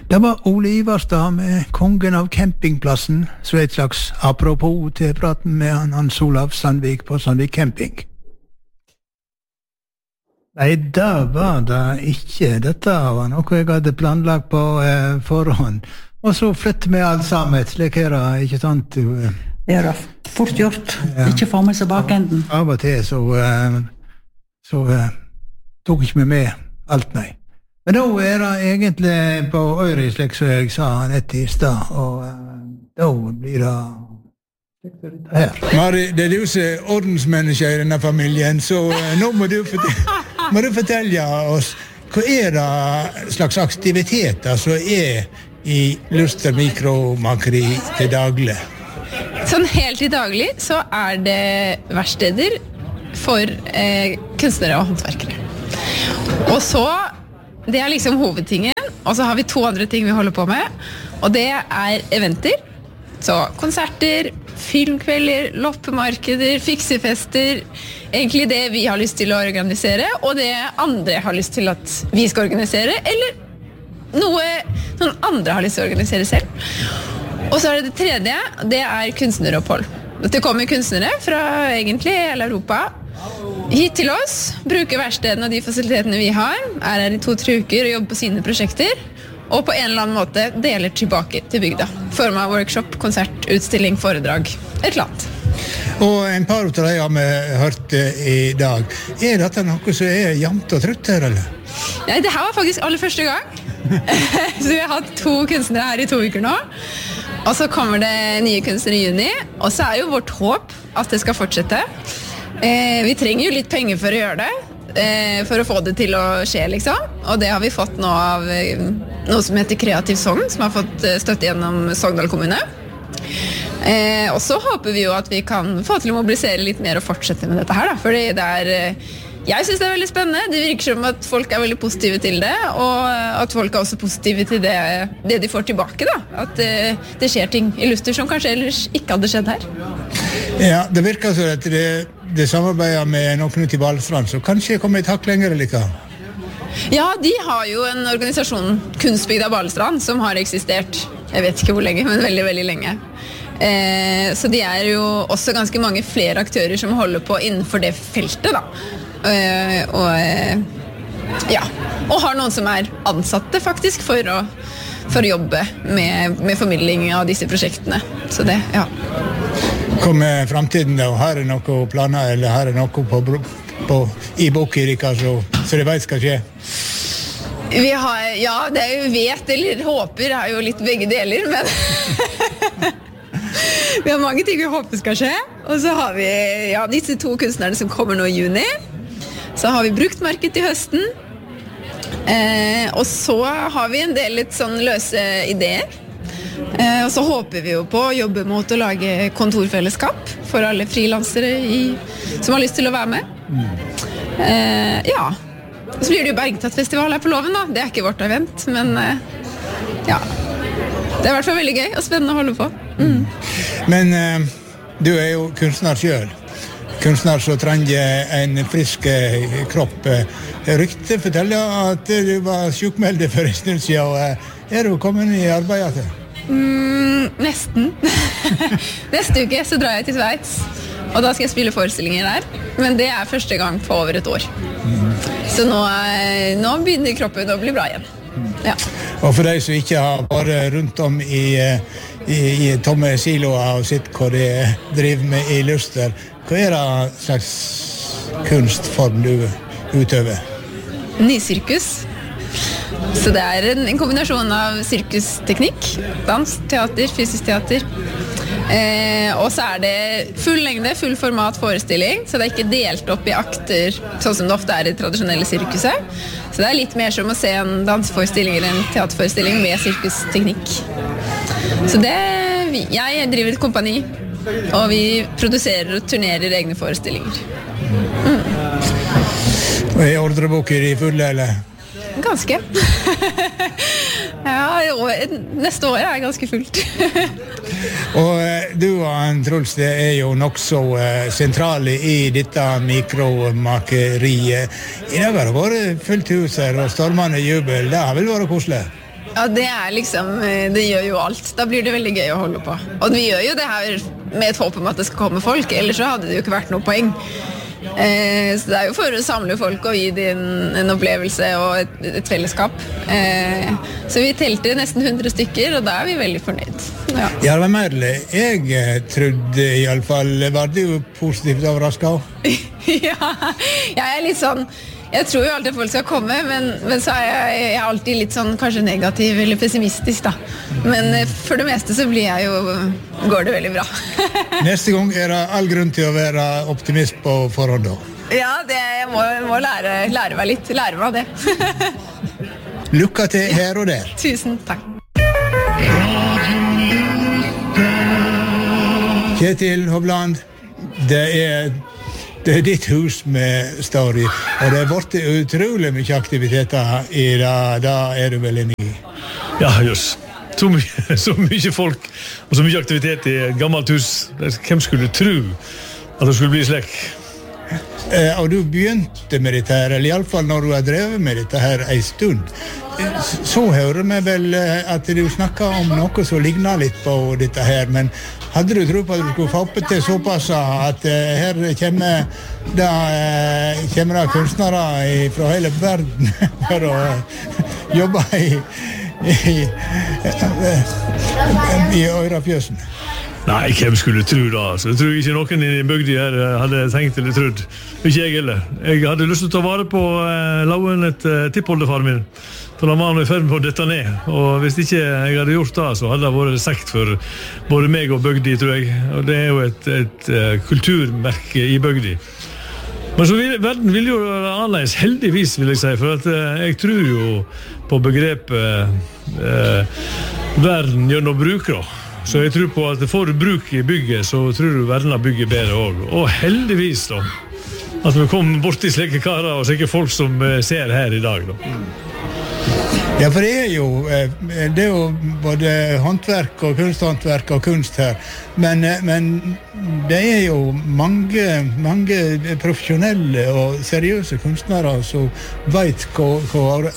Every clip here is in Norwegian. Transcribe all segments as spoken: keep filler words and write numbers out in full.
Det var Ole Ivarstad med kongen av campingplassen, så et slags apropos til praten med han Hans Olav Sandvik på Sandvik Camping. Nei, det var det ikke. Dette var noe jeg hadde planlagt på eh, forhånd. Og så flytte med alt sammen, slik er det, ikke sant? Det er det fort gjort, ja. Ikke få med seg bakenden. Av og til så, eh, så eh, tok ikke vi med alt, nei. Men da er det egentlig på øyre, slik som jeg sa nett i sted, og eh, da blir det her. Mari, det er du som er ordensmenneske i denne familien, så eh, nå må du fortelle, må du fortelle oss, hva er det slags aktiviteter som er i Luster mikromakeri til daglig? Sånn helt i daglig så er det verksteder for eh, kunstnere og håndverkere. Og så, det er liksom hovedtingen, og så har vi to andre ting vi holder på med, og det er eventer, så konserter, filmkvelder, loppemarkeder, fiksefester, egentlig det vi har lyst til å organisere, og det andre har lyst til at vi skal organisere, eller noe noen andre har lyst til å organisere selv. Og så er det det tredje, det er kunstneropphold. Det kommer kunstnere fra egentlig hele Europa hit til oss, bruker verkstedene og de fasilitetene vi har, er her i to-tre uker og jobber på sine prosjekter, og på en eller annen måte deler tilbake til bygda. Form av workshop, konsert, utstilling, foredrag, et eller annet. Og en par av de har vi hørt i dag. Er dette noe som er jevnt og trutt her, eller? Nei, det her var faktisk aller første gang. Så vi har hatt to kunstnere her i to uker nå. Og så kommer det nye kunstnere i juni. Og så er jo vårt håp at det skal fortsette. Eh, vi trenger jo litt penger for å gjøre det. Eh, for å få det til å skje, liksom. Og det har vi fått nå av eh, noe som heter Kreativ Sogn, som har fått støtte gjennom Sogndal kommune. Eh, og så håper vi jo at vi kan få til å mobilisere litt mer og fortsette med dette her, da. Fordi det er... Eh, Jeg synes det er veldig spennende. Det virker som at folk er veldig positive til det, og at folk er også positive til det, det de får tilbake, da. At uh, det skjer ting i Luster som kanskje ellers ikke hadde skjedd her. Ja, det virker som at det, det samarbeider med noen ut i Balestrand, så kanskje kommer et hakk lenger eller ikke? Ja, de har jo en organisasjon, Kunstbygda Balestrand, som har eksistert, jeg vet ikke hvor lenge, men veldig, veldig lenge. Eh, så de er jo også ganske mange flere aktører som holder på innenfor det feltet, da. Uh, og uh, ja, og har noen som er ansatte faktisk for å, for å jobbe med, med formidling av disse prosjektene. Så det, ja. Kommer fremtiden da? Har det noe planer, eller har det noe på, på, i boken så, så det vet skal skje? Vi har, ja, det er jo vet eller håper er jo litt begge deler, men vi har mange ting vi håper skal skje. Og så har vi ja, disse to kunstnerne som kommer nå i juni. Så har vi brukt marked til høsten, eh, og så har vi en del litt sånn løse ideer. Eh, og så håper vi jo på å jobbe mot å lage kontorfellesskap for alle frilansere i, som har lyst til å være med. Eh, ja, og så blir det jo Bergtatt-festival her på Loven da. Det er ikke vårt event, men eh, ja, det er i hvert fall veldig gøy og spennende å holde på. Mm. Men eh, du er jo kunstner selv. Kunstner som trenger en frisk kropp. Ryktet forteller at du var sjukmeldt for en stund siden. Er du kommet i arbeid til? Mm, nesten. Neste uke så drar jeg til Sveits, og da skal jeg spille forestillinger der. Men det er første gang på over et år. Mm. Så nå, nå begynner kroppen å bli bra igjen. Ja. Og for deg som ikke har vært rundt om i, i, i tomme siloer og sett hva de driver med i Luster, hva er det slags kunstform du utøver? Nysirkus. Så det er en, en kombinasjon av sirkusteknikk, dans, teater, fysisk teater. Eh, og så er det full lengde, full format forestilling, så det er ikke delt opp i akter, sånn som det ofte er i tradisjonelle sirkuset. Så det er litt mer som å se en danseforestilling eller en teaterforestilling med sirkusteknikk. Så det, jeg driver et kompani, og vi produserer og turnerer egne forestillinger. Mm. Og er ordreboker i fulle, eller? Ganske. Ja, neste år er ganske fullt. Og du og Truls, det er jo nok så sentrale i dette mikromakeriet. I dag har det vært fullt hus her og stormende jubel. Det har vel vært koselig? Ja, det er liksom, det gjør jo alt. Da blir det veldig gøy å holde på. Og vi gjør jo det her med et håp om at det skal komme folk, ellers så hadde det jo ikke vært noe poeng. Eh, så det er jo for å samle folk og gi dem en opplevelse og et, et fellesskap. Eh, så vi telte nesten hundre stykker, og da er vi veldig fornøyd. Ja, ja det var merlig. Jeg trodde i alle fall, var det jo positivt overrasket? Ja, jeg er litt sånn, jeg tror jo alltid folk skal komme, men, men så er jeg, jeg er alltid litt sånn kanskje negativ eller pessimistisk da. Men for det meste så blir jeg jo, går det veldig bra. Neste gang er det all grunn til å være optimist på forhånd da. Ja, det, jeg må, må lære, lære meg litt, lære meg det. Lykke til her og der. Tusen takk. Kjetil Hovland, det er Det er ditt hus vi står i, og det har vært utrolig mye aktiviteter i det, da er du vel enig i? Ja, just. Så mye, så mye folk og så mye aktivitet i et gammelt hus. Hvem skulle tro at det skulle bli slik? Eh, og du begynte med dette her, eller i alle fall når du har drevet med dette her en stund, så hører vi vel at du snakker om noe som ligner litt på dette her, men hadde du tro på at du skulle få opp til såpass at uh, her kommer da, uh, kommer det kunstnere fra hele verden for å jobbe i, i, uh, i Øyrafjøsen? Nei, hvem skulle tro da? Altså, jeg tror ikke noen i bygden her hadde tenkt eller trodd. Ikke jeg heller. Jeg hadde lyst til å ta vare på uh, lauen et uh, tippoldefar min. For han var nå i ferd med å dette ned. Og hvis ikke jeg hadde gjort det, så hadde det vært sekt for både meg og bygdi, tror jeg. Og det er jo et, et, et kulturmerke i bygdi. Men så vil, verden vil jo være annerledes, heldigvis vil jeg si, for at uh, jeg tror jo på begrepet uh, verden gjør noe bruk da. Så jeg tror på at får du bruk i bygget, så tror du verden har bygget bedre også. Og heldigvis da, at vi kommer bort til slike karer og slike folk som uh, ser her i dag da. Ja, for det er jo, det er jo både håndverk og kunsthåndverk og kunst her, men, men det er jo mange, mange profesjonelle og seriøse kunstnere som vet hva, hva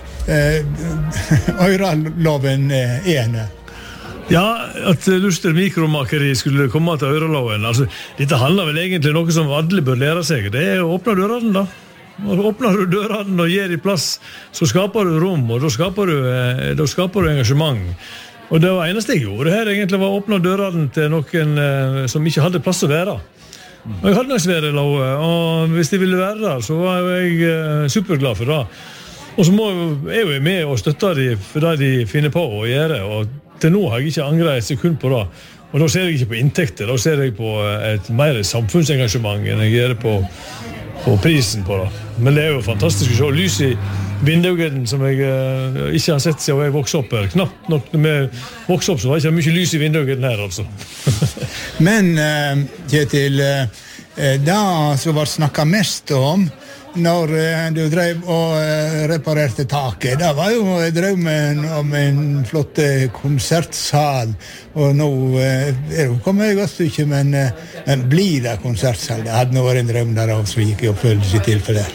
Øyraloven er. Ja, at Luster mikromakeri skulle komme til Øyraloven, altså, dette handler vel egentlig om noe som alle bør lære seg, det er å åpne dørene da. Når du åpner du dørene og gir i plass, så skaper du rom, og da skaper du, da skaper du engasjement. Og det var eneste jeg gjorde her egentlig var å åpne dørene til noen som ikke hadde plass å være. Og jeg hadde nok svære lave, og hvis de ville være der, så var jeg superglad for det. Og så må jeg jo med og støtte dem for det de finner på å gjøre, og til nå har jeg ikke angret et sekund på det. Og da ser jeg ikke på inntekter, da ser jeg på et mer samfunnsengasjement enn jeg gjør på på prisen på det. Men det er jo fantastisk å se lys i vinduene som jeg uh, ikke har sett siden jeg vokste opp her. Knapt nok når vi vokste opp så var det ikke mye lys i vinduene her altså. Men uh, Kjetil, uh, det som var snakket mest om når uh, du drev og uh, reparerte taket, det var jo drømmen om en flott konsertsal, og nå uh, er det kommet et godt stykke, men, uh, men blir det konsertsal? Det hadde nå vært en drøm der også, så gikk i oppfølgelse i tilfelle.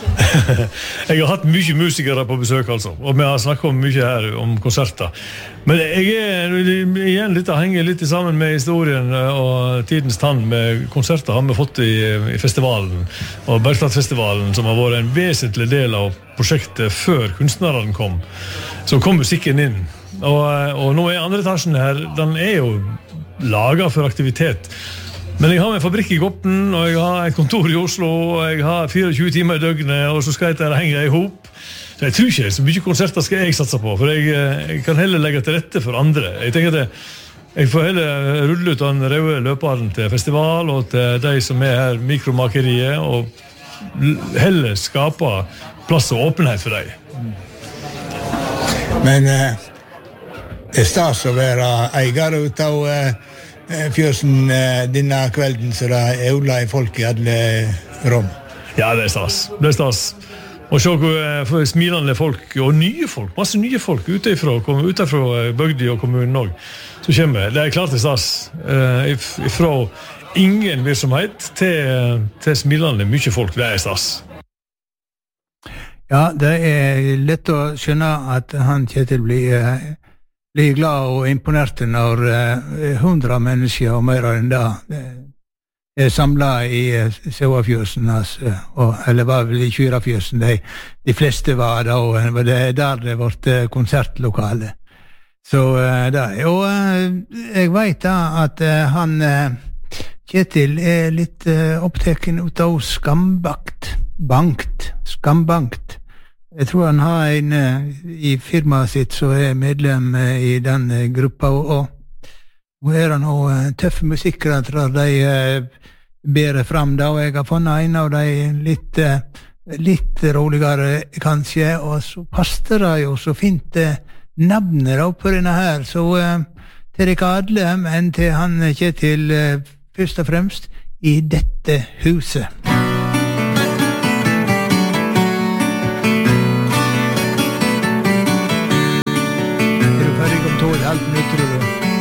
Jeg har hatt mye musikere på besøk altså, og vi har snakket om mye her om konserter. Men jeg er igjen litt henger litt sammen med historien og tidens tann med konserter har vi fått i, i festivalen, og Bergstadfestivalen som har vært en vesentlig del av prosjektet før kunstnerne kom. Så kom musikken inn, og, og nå er andre etasjen her, den er jo laget for aktivitet. Men jeg har en fabrikk i Gopten, og jeg har et kontor i Oslo, og jeg har tjuefire timer i døgnet, og så skal jeg henge i hop. Så jeg tror ikke så mye konserter skal jeg satse på, for jeg, jeg kan heller legge til rette for andre. Jeg tenker at jeg får heller rulle ut den røde løperen til festival, og til de som er her mikromakeriet, og heller skape plass og åpenhet for dem. Men eh, det er stas å være eier ut av eh, fjøsen eh, denne kvelden, så det er øvla i folk i alle rom. Ja, det er stas. Det er stas. Og se hvor smilende folk, og nye folk, masse nye folk utenfra, utenfra bygdi og kommunen også, så kommer det er klart det er stas. Eh, fra ingen virksomhet til, til smilende mye folk, det er stas. Ja, det er lett å skjønne at han Kjetil blir, blir glad og imponert når hundre uh, mennesker og mer enn det er samlet i uh, Sauafjøsen, altså, og, eller var vel i Kyrafjøsen, de, de fleste var da, og det er der det ble konsertlokale. Så uh, da, og uh, jeg vet da at uh, han uh, Kjetil er litt uh, opptaken ut av skambakt, bankt, skambankt. Jeg tror han har en uh, i firmaet sitt som er medlem uh, i den uh, gruppa, og nå er han også uh, tøffe musikere, tror de uh, ber frem da, og jeg har funnet en av de litt, uh, litt roligere kanskje, og så passer det jo så fint uh, navnet da på denne her, så uh, til dere alle, men til han Kjetil uh, først og fremst i dette huset. Er du ferdig om tolv, halvt minutter, tror du?